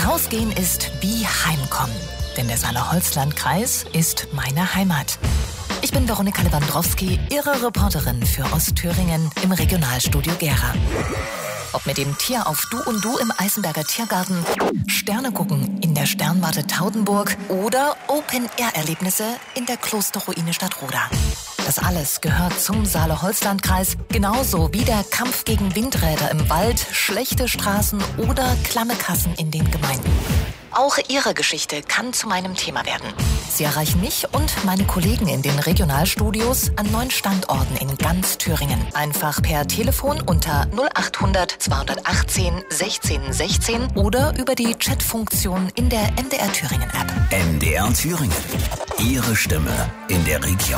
Rausgehen ist wie Heimkommen, denn der Saale-Holzland-Kreis ist meine Heimat. Ich bin Veronika Lewandowski, Ihre Reporterin für Ostthüringen im Regionalstudio Gera. Ob mit dem Tier auf Du und Du im Eisenberger Tiergarten, Sterne gucken in der Sternwarte Taudenburg oder Open-Air-Erlebnisse in der Klosterruine Stadtroda. Das alles gehört zum Saale-Holzland-Kreis, genauso wie der Kampf gegen Windräder im Wald, schlechte Straßen oder klamme Kassen in den Gemeinden. Auch Ihre Geschichte kann zu meinem Thema werden. Sie erreichen mich und meine Kollegen in den Regionalstudios an 9 Standorten in ganz Thüringen. Einfach per Telefon unter 0800 218 16 16 oder über die Chatfunktion in der MDR Thüringen App. MDR Thüringen. Ihre Stimme in der Region.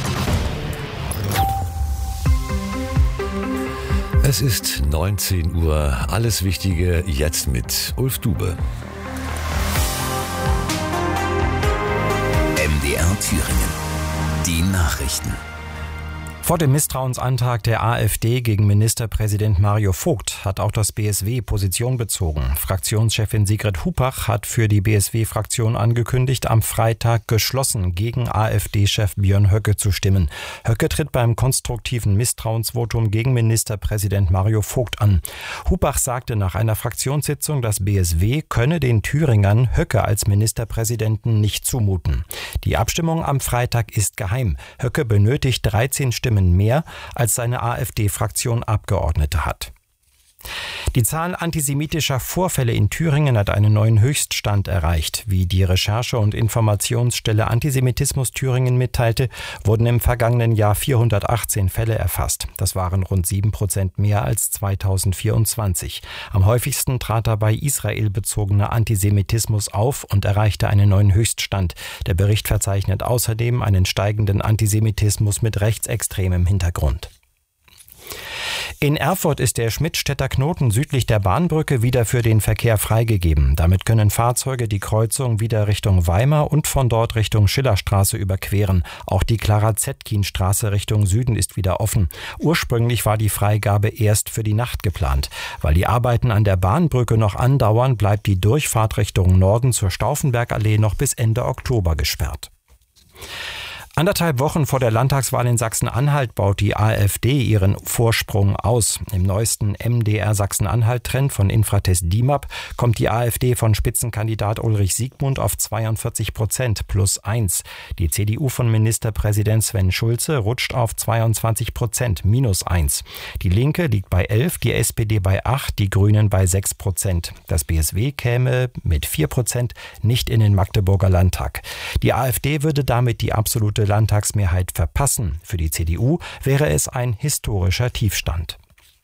Es ist 19 Uhr. Alles Wichtige jetzt mit Ulf Dube. MDR Thüringen. Die Nachrichten. Vor dem Misstrauensantrag der AfD gegen Ministerpräsident Mario Vogt hat auch das BSW Position bezogen. Fraktionschefin Sigrid Hupach hat für die BSW-Fraktion angekündigt, am Freitag geschlossen gegen AfD-Chef Björn Höcke zu stimmen. Höcke tritt beim konstruktiven Misstrauensvotum gegen Ministerpräsident Mario Vogt an. Hupach sagte nach einer Fraktionssitzung, das BSW könne den Thüringern Höcke als Ministerpräsidenten nicht zumuten. Die Abstimmung am Freitag ist geheim. Höcke benötigt 13 Stimmen mehr, als seine AfD-Fraktion Abgeordnete hat. Die Zahl antisemitischer Vorfälle in Thüringen hat einen neuen Höchststand erreicht. Wie die Recherche- und Informationsstelle Antisemitismus Thüringen mitteilte, wurden im vergangenen Jahr 418 Fälle erfasst. Das waren rund 7% mehr als 2024. Am häufigsten trat dabei israelbezogener Antisemitismus auf und erreichte einen neuen Höchststand. Der Bericht verzeichnet außerdem einen steigenden Antisemitismus mit rechtsextremem Hintergrund. In Erfurt ist der Schmidtstädter Knoten südlich der Bahnbrücke wieder für den Verkehr freigegeben. Damit können Fahrzeuge die Kreuzung wieder Richtung Weimar und von dort Richtung Schillerstraße überqueren. Auch die Clara-Zetkin-Straße Richtung Süden ist wieder offen. Ursprünglich war die Freigabe erst für die Nacht geplant. Weil die Arbeiten an der Bahnbrücke noch andauern, bleibt die Durchfahrt Richtung Norden zur Stauffenbergallee noch bis Ende Oktober gesperrt. 1,5 Wochen vor der Landtagswahl in Sachsen-Anhalt baut die AfD ihren Vorsprung aus. Im neuesten MDR Sachsen-Anhalt-Trend von Infratest DIMAP kommt die AfD von Spitzenkandidat Ulrich Siegmund auf 42% plus 1. Die CDU von Ministerpräsident Sven Schulze rutscht auf 22% minus 1. Die Linke liegt bei 11, die SPD bei 8, die Grünen bei 6%. Das BSW käme mit 4% nicht in den Magdeburger Landtag. Die AfD würde damit die absolute Landtagsmehrheit verpassen. Für die CDU wäre es ein historischer Tiefstand.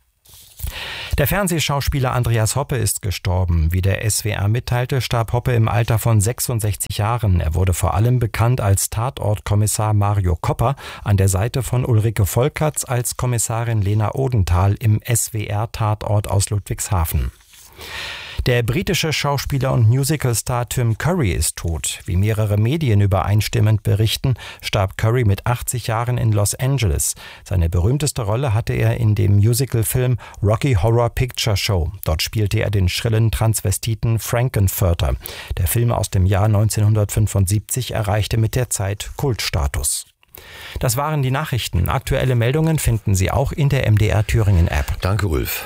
Der Fernsehschauspieler Andreas Hoppe ist gestorben. Wie der SWR mitteilte, starb Hoppe im Alter von 66 Jahren. Er wurde vor allem bekannt als Tatortkommissar Mario Kopper an der Seite von Ulrike Volkerts als Kommissarin Lena Odenthal im SWR-Tatort aus Ludwigshafen. Der britische Schauspieler und Musicalstar Tim Curry ist tot. Wie mehrere Medien übereinstimmend berichten, starb Curry mit 80 Jahren in Los Angeles. Seine berühmteste Rolle hatte er in dem Musicalfilm Rocky Horror Picture Show. Dort spielte er den schrillen Transvestiten Frankenfurter. Der Film aus dem Jahr 1975 erreichte mit der Zeit Kultstatus. Das waren die Nachrichten. Aktuelle Meldungen finden Sie auch in der MDR Thüringen App. Danke, Ulf.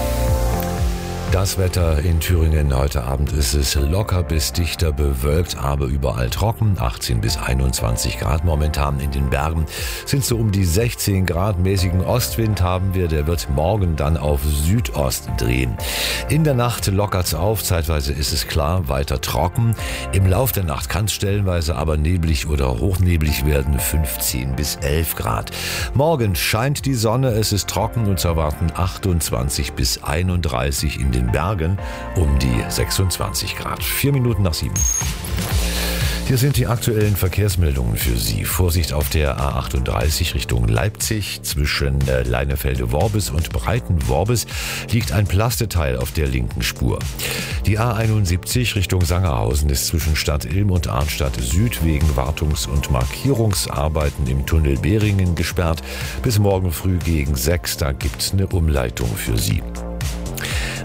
Das Wetter in Thüringen heute Abend ist es locker bis dichter bewölkt, aber überall trocken. 18 bis 21 Grad momentan in den Bergen sind so um die 16 Grad. Mäßigen Ostwind haben wir, der wird morgen dann auf Südost drehen. In der Nacht lockert's auf, zeitweise ist es klar, weiter trocken. Im Lauf der Nacht kann es stellenweise aber neblig oder hochneblig werden, 15 bis 11 Grad. Morgen scheint die Sonne, es ist trocken und zu erwarten 28 bis 31 in den Bergen um die 26 Grad. 4 Minuten nach 7. Hier sind die aktuellen Verkehrsmeldungen für Sie. Vorsicht auf der A38 Richtung Leipzig. Zwischen Leinefelde-Worbis und Breiten-Worbis liegt ein Plasteteil auf der linken Spur. Die A71 Richtung Sangerhausen ist zwischen Stadt Ilm und Arnstadt Süd wegen Wartungs- und Markierungsarbeiten im Tunnel Behringen gesperrt. Bis morgen früh gegen 6, da gibt's eine Umleitung für Sie.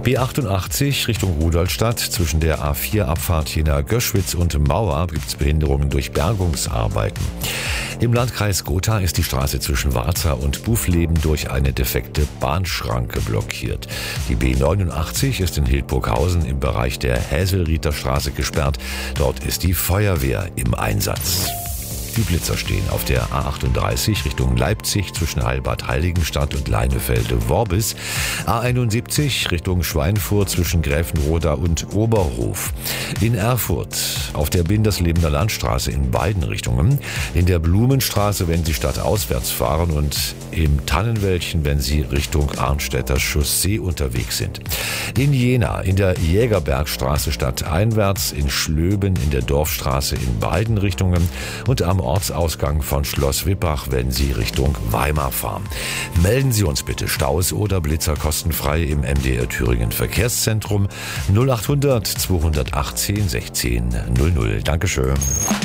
B88 Richtung Rudolstadt. Zwischen der A4-Abfahrt Jena-Göschwitz und Mauer gibt es Behinderungen durch Bergungsarbeiten. Im Landkreis Gotha ist die Straße zwischen Warza und Bufleben durch eine defekte Bahnschranke blockiert. Die B89 ist in Hildburghausen im Bereich der Häselrieder Straße gesperrt. Dort ist die Feuerwehr im Einsatz. Die Blitzer stehen auf der A38 Richtung Leipzig zwischen Heilbad-Heiligenstadt und Leinefelde-Worbis. A71 Richtung Schweinfurt zwischen Gräfenroda und Oberhof. In Erfurt auf der Binderslebener Landstraße in beiden Richtungen. In der Blumenstraße, wenn Sie stadtauswärts fahren, und im Tannenwäldchen, wenn Sie Richtung Arnstädter Chaussee unterwegs sind. In Jena in der Jägerbergstraße stadteinwärts, in Schlöben in der Dorfstraße in beiden Richtungen und am Ortsausgang von Schloss Wippach, wenn Sie Richtung Weimar fahren. Melden Sie uns bitte Staus oder Blitzer kostenfrei im MDR Thüringen Verkehrszentrum 0800 218 16 00. Dankeschön.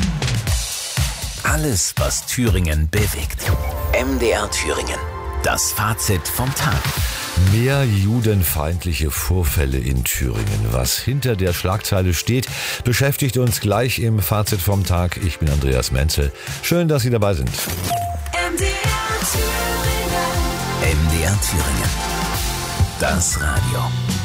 Alles, was Thüringen bewegt. MDR Thüringen. Das Fazit vom Tag. Mehr judenfeindliche Vorfälle in Thüringen. Was hinter der Schlagzeile steht, beschäftigt uns gleich im Fazit vom Tag. Ich bin Andreas Menzel. Schön, dass Sie dabei sind. MDR Thüringen. Das Radio.